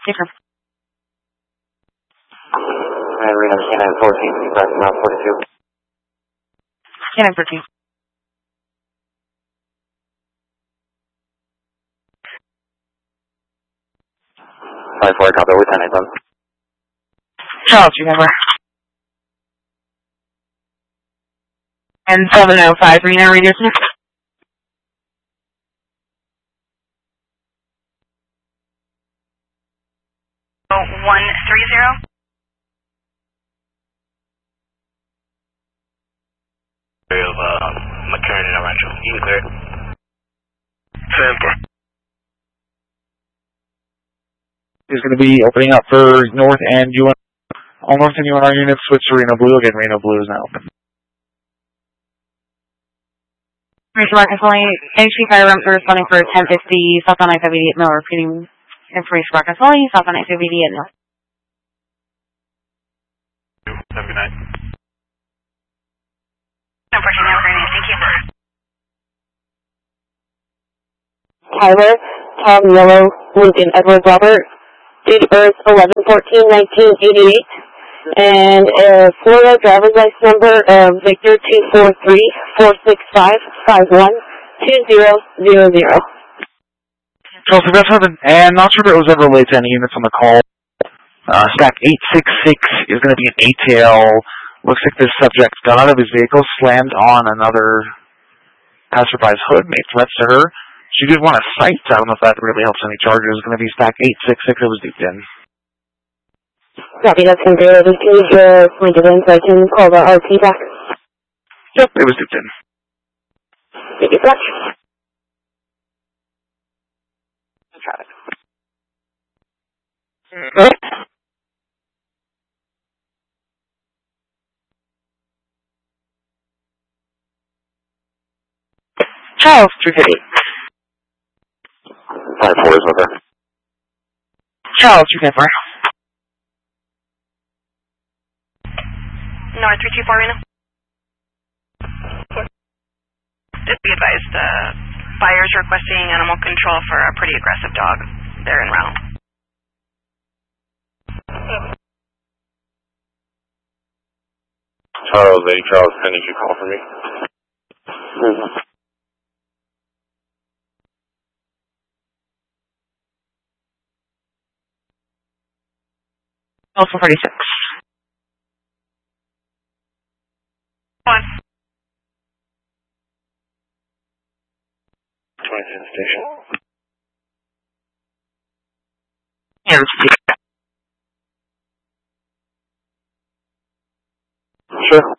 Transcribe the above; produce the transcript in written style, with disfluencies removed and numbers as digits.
Reno Canine 14, back to 42. Canine 14. Five 4, copy, we're 10 8 Charles, you remember? And 705 Reno Radio Center. Oh, 130. Of McCarran and Rancho. You can clear. Sample. Is going to be opening up for North and UN. All North and UNR units switch to Reno Blue. Again, Reno Blue is now open. Information broadcast only. HC Fire Ramps are responding for 1050 south on I-588 Mill. Repeating information broadcast only. South on I-588 Mill. Have a good night. Unfortunately, have a great night. Thank you. Tyler, Tom Yellow, Lincoln Edward Robert, date of birth 11/14/1988, and a Florida driver's license number of Victor 243-465-51-2000. Chelsea, that's happened, and not sure if it was ever relayed to any units on the call. Stack 866 is going to be an ATL. Looks like this subject got out of his vehicle, slammed on another passerby's hood, made threats to her. She did want a sight. I don't know if that really helps any charges. It's going to be stack 866. It was deep in. Copy, that's in there. Can you point it in so I can call the RP back? Yep, it was deep in. Thank you so much. Charles, 350. 5 4 is over. Charles, 354. North 324 Reno. Just be advised, buyers requesting animal control for a pretty aggressive dog. They're en route. Charles, Lady Charles, pending you call for me. Also 46. One. 2010 station. Yeah, Sure.